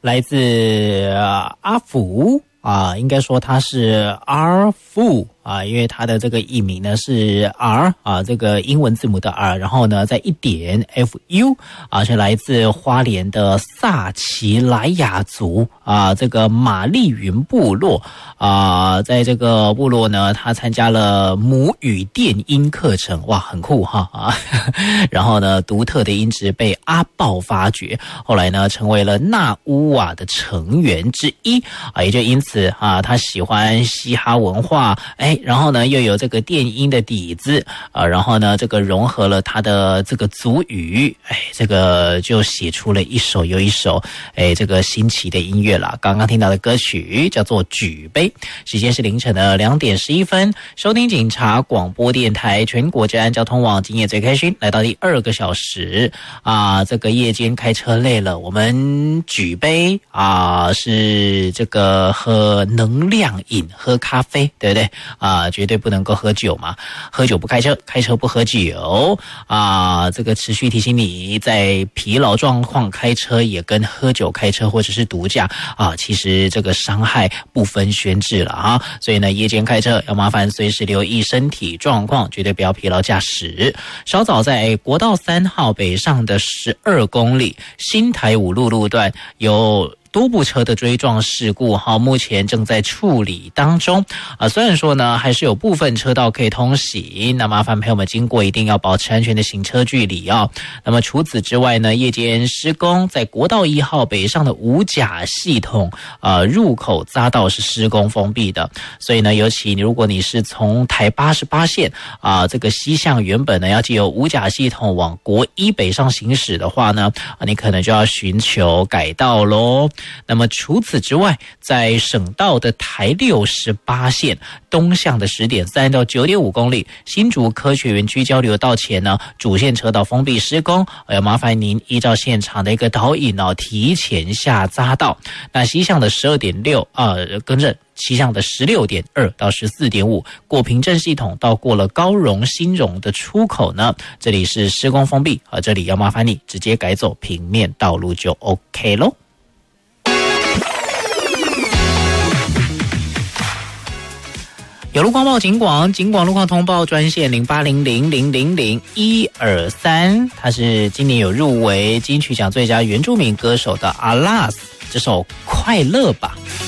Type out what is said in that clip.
来自阿福应该说他是阿福因为他的这个艺名呢是 R 这个英文字母的 R， 然后呢再一点 FU 是来自花莲的萨奇莱雅族这个马丽云部落在这个部落呢，他参加了母语电音课程，哇，很酷哈然后呢，独特的音质被阿豹发掘，后来呢，成为了纳乌瓦的成员之一也就因此他喜欢嘻哈文化，然后呢又有这个电音的底子然后呢这个融合了他的这个族语，这个就写出了一首又一首这个新奇的音乐啦。刚刚听到的歌曲叫做举杯，时间是凌晨的2点11分，收听警察广播电台全国治安交通网，今夜最开心，来到第2个小时这个夜间开车累了，我们举杯是这个喝能量饮，喝咖啡，对不对绝对不能够喝酒嘛，喝酒不开车，开车不喝酒这个持续提醒你，在疲劳状况开车也跟喝酒开车或者是毒驾其实这个伤害不分轩轾了所以呢夜间开车要麻烦随时留意身体状况，绝对不要疲劳驾驶。稍早在国道3号北上的12公里新台五路路段有多部车的追撞事故目前正在处理当中虽然说呢还是有部分车道可以通行，那麻烦朋友们经过一定要保持安全的行车距离那么除此之外呢，夜间施工在国道1号北上的五甲系统入口匝道是施工封闭的，所以呢尤其如果你是从台88线这个西向原本呢要藉由五甲系统往国1北上行驶的话呢你可能就要寻求改道咯。那么除此之外，在省道的台68线东向的 10.3 到 9.5 公里新竹科学园区交流道前呢，主线车道封闭施工，要麻烦您依照现场的一个导引提前下匝道。那西向的 12.6 更正西向的 16.2 到 14.5 过平镇系统到过了高荣新荣的出口呢，这里是施工封闭这里要麻烦你直接改走平面道路就 OK 咯。有路况报警广路况通报专线0800000123，他是今年有入围金曲奖最佳原住民歌手的阿拉斯，这首快乐吧。